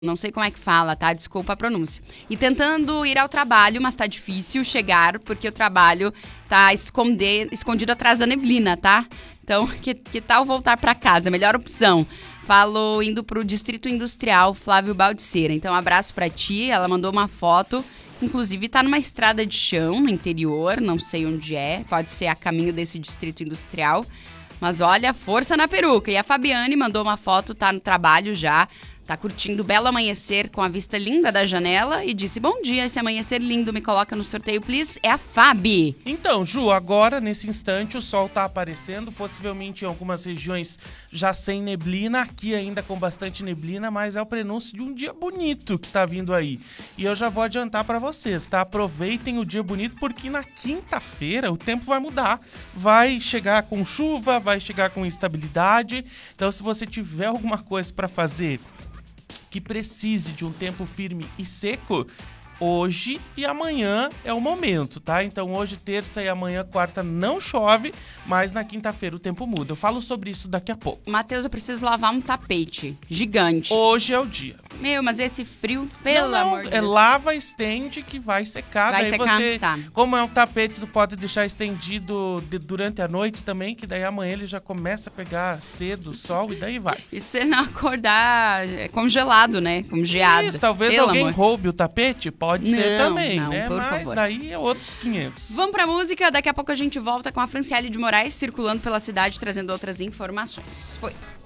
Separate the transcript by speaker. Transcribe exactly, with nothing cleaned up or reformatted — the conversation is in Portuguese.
Speaker 1: Não sei como é que fala, tá? Desculpa a pronúncia. E tentando ir ao trabalho, mas tá difícil chegar, porque o trabalho tá esconder, escondido atrás da neblina, tá? Então, que, que tal voltar pra casa? Melhor opção. Falo indo pro Distrito Industrial Flávio Baldiceira. Então, um abraço pra ti. Ela mandou uma foto. Inclusive, tá numa estrada de chão no interior. Não sei onde é. Pode ser a caminho desse Distrito Industrial. Mas olha, força na peruca. E a Fabiane mandou uma foto, tá no trabalho já. Tá curtindo o belo amanhecer com a vista linda da janela e disse, bom dia, esse amanhecer lindo me coloca no sorteio, please. É a Fabi.
Speaker 2: Então, Ju, agora, nesse instante, o sol tá aparecendo, possivelmente em algumas regiões já sem neblina, aqui ainda com bastante neblina, mas é o prenúncio de um dia bonito que tá vindo aí. E eu já vou adiantar pra vocês, tá? Aproveitem o dia bonito, porque na quinta-feira o tempo vai mudar. Vai chegar com chuva, vai chegar com instabilidade. Então, se você tiver alguma coisa pra fazer que precise de um tempo firme e seco, hoje e amanhã é o momento, tá? Então hoje, terça e amanhã, quarta, não chove, mas na quinta-feira o tempo muda. Eu falo sobre isso daqui a pouco.
Speaker 1: Matheus, eu preciso lavar um tapete gigante.
Speaker 2: Hoje é o dia.
Speaker 1: Meu, mas esse frio, pelo
Speaker 2: não, não,
Speaker 1: amor de
Speaker 2: é
Speaker 1: Deus.
Speaker 2: lava, estende que vai secar.
Speaker 1: Vai
Speaker 2: daí
Speaker 1: secar?
Speaker 2: você,
Speaker 1: Tá.
Speaker 2: como é um tapete, tu pode deixar estendido de, durante a noite também, que daí amanhã ele já começa a pegar cedo o sol e daí vai.
Speaker 1: E se não acordar é congelado, né? Como geado.
Speaker 2: Isso, talvez
Speaker 1: Pelo
Speaker 2: alguém
Speaker 1: amor.
Speaker 2: roube o tapete, pode ser
Speaker 1: Não,
Speaker 2: também,
Speaker 1: não,
Speaker 2: né?
Speaker 1: por
Speaker 2: Mas
Speaker 1: favor.
Speaker 2: daí é outros quinhentos.
Speaker 1: Vamos pra música, daqui a pouco a gente volta com a Franciele de Moraes circulando pela cidade, trazendo outras informações. Foi.